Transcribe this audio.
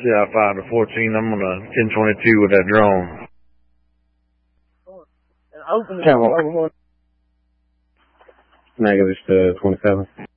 Yeah, 5 to 14. I'm on a 1022 with that drone. Negatives to 27.